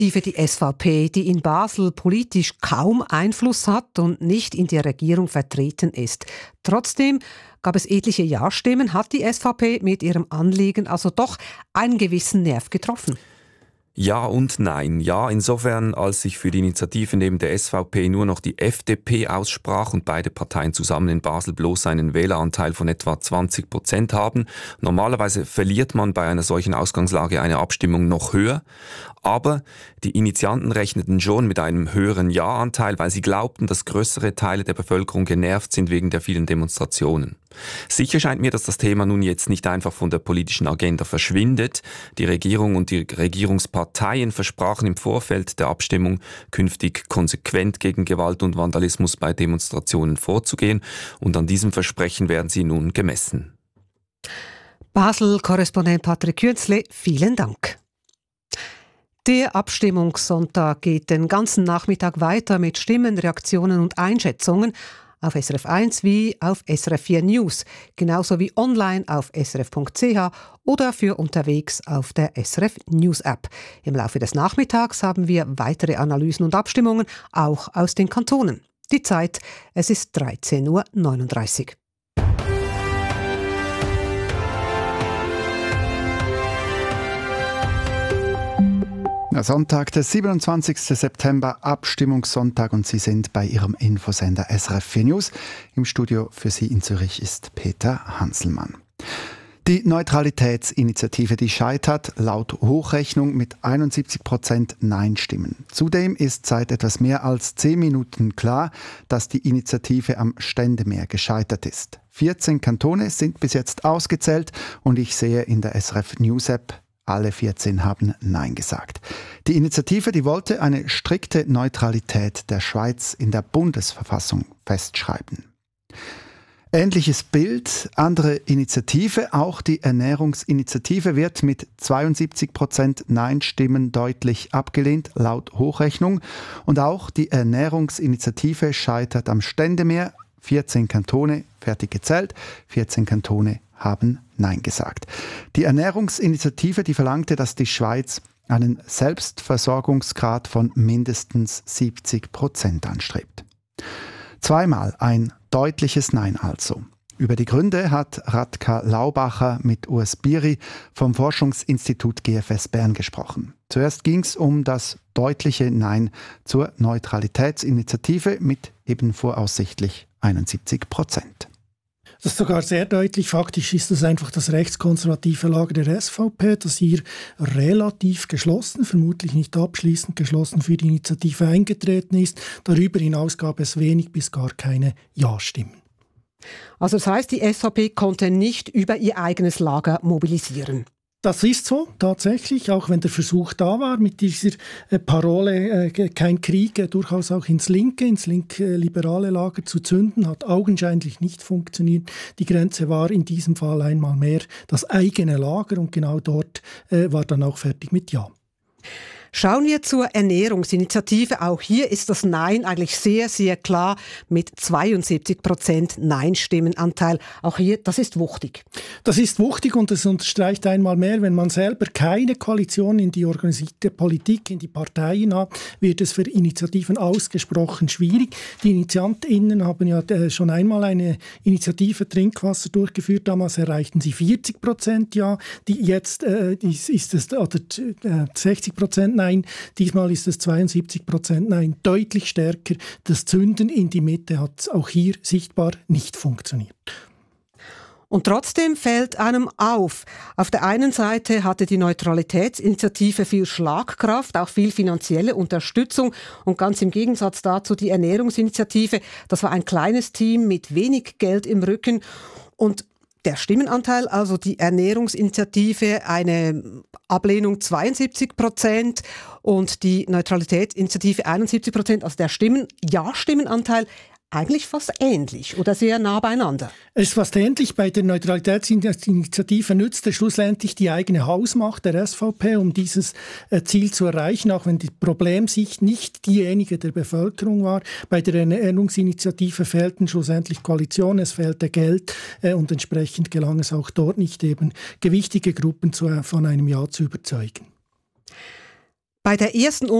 Für die SVP, die in Basel politisch kaum Einfluss hat und nicht in der Regierung vertreten ist. Trotzdem gab es etliche Ja-Stimmen, hat die SVP mit ihrem Anliegen also doch einen gewissen Nerv getroffen. Ja und nein. Ja, insofern, als sich für die Initiative neben der SVP nur noch die FDP aussprach und beide Parteien zusammen in Basel bloß einen Wähleranteil von etwa 20% haben. Normalerweise verliert man bei einer solchen Ausgangslage eine Abstimmung noch höher. Aber die Initianten rechneten schon mit einem höheren Ja-Anteil, weil sie glaubten, dass größere Teile der Bevölkerung genervt sind wegen der vielen Demonstrationen. Sicher scheint mir, dass das Thema nun jetzt nicht einfach von der politischen Agenda verschwindet. Die Regierung und die Regierungsparteien versprachen im Vorfeld der Abstimmung, künftig konsequent gegen Gewalt und Vandalismus bei Demonstrationen vorzugehen. Und an diesem Versprechen werden sie nun gemessen. Basel-Korrespondent Patrick Künzle, vielen Dank. Der Abstimmungssonntag geht den ganzen Nachmittag weiter mit Stimmen, Reaktionen und Einschätzungen auf SRF 1 wie auf SRF 4 News, genauso wie online auf srf.ch oder für unterwegs auf der SRF News App. Im Laufe des Nachmittags haben wir weitere Analysen und Abstimmungen, auch aus den Kantonen. Die Zeit, es ist 13.39 Uhr. Sonntag, der 27. September, Abstimmungssonntag, und Sie sind bei Ihrem Infosender SRF 4 News. Im Studio für Sie in Zürich ist Peter Hanselmann. Die Neutralitätsinitiative, die scheitert laut Hochrechnung mit 71% Nein-Stimmen. Zudem ist seit etwas mehr als 10 Minuten klar, dass die Initiative am Ständemeer gescheitert ist. 14 Kantone sind bis jetzt ausgezählt und ich sehe in der SRF News App, alle 14 haben Nein gesagt. Die Initiative, die wollte eine strikte Neutralität der Schweiz in der Bundesverfassung festschreiben. Ähnliches Bild, andere Initiative, auch die Ernährungsinitiative wird mit 72% Nein-Stimmen deutlich abgelehnt, laut Hochrechnung. Und auch die Ernährungsinitiative scheitert am Ständemeer. 14 Kantone, fertig gezählt, 14 Kantone haben Nein gesagt. Die Ernährungsinitiative, die verlangte, dass die Schweiz einen Selbstversorgungsgrad von mindestens 70% anstrebt. Zweimal ein deutliches Nein also. Über die Gründe hat Radka Laubacher mit Urs Biri vom Forschungsinstitut GFS Bern gesprochen. Zuerst ging es um das deutliche Nein zur Neutralitätsinitiative mit eben voraussichtlich 71%. Das ist sogar sehr deutlich. Faktisch ist das einfach das rechtskonservative Lager der SVP, das hier relativ geschlossen, vermutlich nicht abschließend geschlossen für die Initiative eingetreten ist. Darüber hinaus gab es wenig bis gar keine Ja-Stimmen. Also das heißt, die SVP konnte nicht über ihr eigenes Lager mobilisieren. Das ist so, tatsächlich, auch wenn der Versuch da war, mit dieser Parole kein Krieg, durchaus auch ins linke-liberale Lager zu zünden, hat augenscheinlich nicht funktioniert. Die Grenze war in diesem Fall einmal mehr das eigene Lager und genau dort war dann auch fertig mit Ja. Schauen wir zur Ernährungsinitiative. Auch hier ist das Nein eigentlich sehr, sehr klar mit 72% Nein-Stimmenanteil. Auch hier, das ist wuchtig. Das ist wuchtig und es unterstreicht einmal mehr, wenn man selber keine Koalition in die organisierte Politik, in die Parteien hat, wird es für Initiativen ausgesprochen schwierig. Die InitiantInnen haben ja schon einmal eine Initiative Trinkwasser durchgeführt. Damals erreichten sie 40% Ja. Jetzt ist es 60% Nein. Diesmal ist es 72% Nein. Deutlich stärker. Das Zünden in die Mitte hat auch hier sichtbar nicht funktioniert. Und trotzdem fällt einem auf der einen Seite hatte die Neutralitätsinitiative viel Schlagkraft, auch viel finanzielle Unterstützung und ganz im Gegensatz dazu die Ernährungsinitiative, das war ein kleines Team mit wenig Geld im Rücken und der Stimmenanteil, also die Ernährungsinitiative, eine Ablehnung 72% und die Neutralitätsinitiative 71%, also der Ja-Stimmenanteil eigentlich fast ähnlich oder sehr nah beieinander. Es ist fast ähnlich. Bei der Neutralitätsinitiative nützte schlussendlich die eigene Hausmacht der SVP, um dieses Ziel zu erreichen, auch wenn die Problemsicht nicht diejenige der Bevölkerung war. Bei der Ernährungsinitiative fehlten schlussendlich Koalitionen, es fehlte Geld und entsprechend gelang es auch dort nicht, eben gewichtige Gruppen von einem Ja zu überzeugen. Bei der ersten